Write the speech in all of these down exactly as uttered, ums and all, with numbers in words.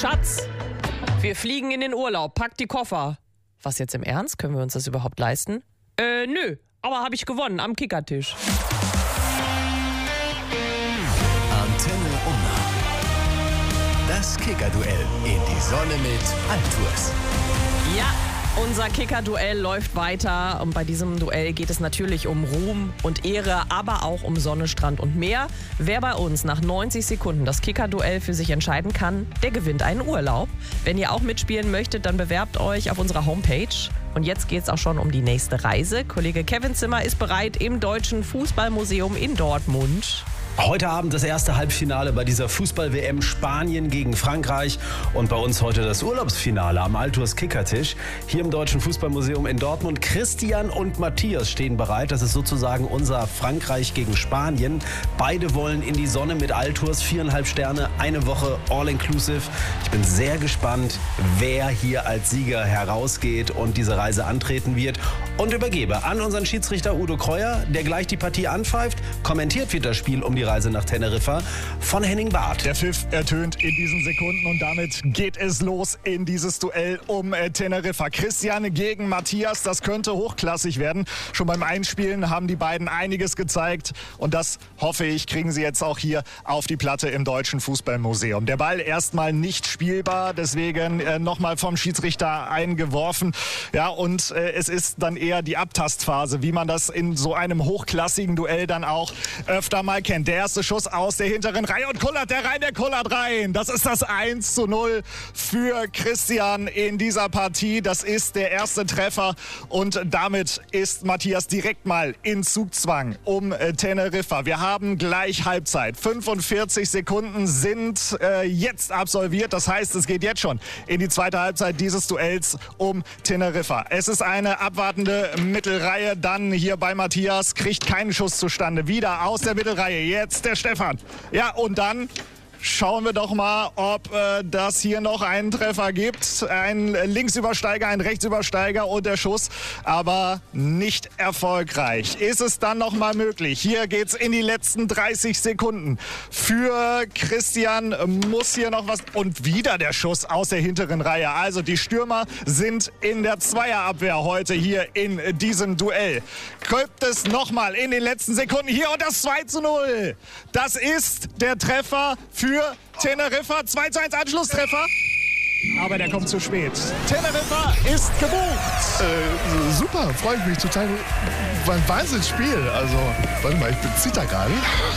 Schatz, wir fliegen in den Urlaub. Pack die Koffer. Was jetzt im Ernst? Können wir uns das überhaupt leisten? Äh, nö. Aber habe ich gewonnen am Kickertisch. Antenne Unna. Das Kickerduell in die Sonne mit Altours. Ja, unser Kicker-Duell läuft weiter und bei diesem Duell geht es natürlich um Ruhm und Ehre, aber auch um Sonne, Strand und Meer. Wer bei uns nach neunzig Sekunden das Kicker-Duell für sich entscheiden kann, der gewinnt einen Urlaub. Wenn ihr auch mitspielen möchtet, dann bewerbt euch auf unserer Homepage. Und jetzt geht es auch schon um die nächste Reise. Kollege Kevin Zimmer ist bereit im Deutschen Fußballmuseum in Dortmund. Heute Abend das erste Halbfinale bei dieser Fußball-W M Spanien gegen Frankreich und bei uns heute das Urlaubsfinale am Altours Kickertisch. Hier im Deutschen Fußballmuseum in Dortmund. Christian und Matthias stehen bereit. Das ist sozusagen unser Frankreich gegen Spanien. Beide wollen in die Sonne mit Altours. Viereinhalb Sterne, eine Woche all-inclusive. Ich bin sehr gespannt, wer hier als Sieger herausgeht und diese Reise antreten wird. Und übergebe an unseren Schiedsrichter Udo Kreuer, der gleich die Partie anpfeift. Kommentiert wird das Spiel um die Reise nach Teneriffa von Henning Barth. Der Pfiff ertönt in diesen Sekunden und damit geht es los in dieses Duell um äh, Teneriffa. Christian gegen Matthias, das könnte hochklassig werden. Schon beim Einspielen haben die beiden einiges gezeigt und das, hoffe ich, kriegen sie jetzt auch hier auf die Platte im Deutschen Fußballmuseum. Der Ball erstmal nicht spielbar, deswegen äh, nochmal vom Schiedsrichter eingeworfen. Ja, und äh, es ist dann eher die Abtastphase, wie man das in so einem hochklassigen Duell dann auch öfter mal kennt. Der erste Schuss aus der hinteren Reihe und kullert der rein, der kullert rein. Das ist das eins zu null für Christian in dieser Partie. Das ist der erste Treffer und damit ist Matthias direkt mal in Zugzwang um äh, Teneriffa. Wir haben gleich Halbzeit. fünfundvierzig Sekunden sind äh, jetzt absolviert. Das heißt, es geht jetzt schon in die zweite Halbzeit dieses Duells um Teneriffa. Es ist eine abwartende Mittelreihe. Dann hier bei Matthias kriegt keinen Schuss zustande. Wieder aus der Mittelreihe. Jetzt der Stefan. Ja, und dann schauen wir doch mal, ob äh, das hier noch einen Treffer gibt. Ein Linksübersteiger, ein Rechtsübersteiger und der Schuss, aber nicht erfolgreich. Ist es dann noch mal möglich? Hier geht's in die letzten dreißig Sekunden. Für Christian muss hier noch was... Und wieder der Schuss aus der hinteren Reihe. Also die Stürmer sind in der Zweierabwehr heute hier in diesem Duell. Kommt es noch mal in den letzten Sekunden hier und das zwei zu null. Das ist der Treffer für Für Teneriffa, zwei zu eins Anschlusstreffer. Aber der kommt zu spät. Teneriffa ist gebucht. Äh, super, freue ich mich total. War ein Wahnsinnsspiel. Also, warte mal, ich bin zitter gerade.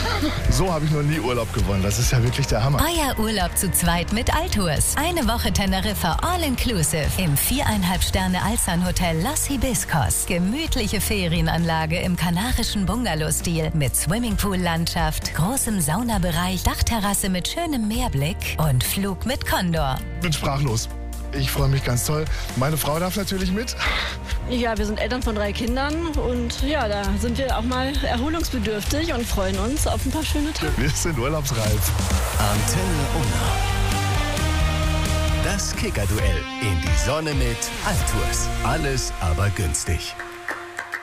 So habe ich noch nie Urlaub gewonnen. Das ist ja wirklich der Hammer. Euer Urlaub zu zweit mit Altours. Eine Woche Teneriffa all-inclusive im viereinhalb Sterne Alsan-Hotel Los Hibiscos. Gemütliche Ferienanlage im kanarischen Bungalow-Stil mit Swimmingpool-Landschaft, großem Saunabereich, Dachterrasse mit schönem Meerblick und Flug mit Condor. Bin sprachlos. Ich freue mich ganz toll. Meine Frau darf natürlich mit. Ja, wir sind Eltern von drei Kindern und ja, da sind wir auch mal erholungsbedürftig und freuen uns auf ein paar schöne Tage. Wir sind urlaubsreif. Antenne Unna. Das Kickerduell in die Sonne mit Altours. Alles aber günstig.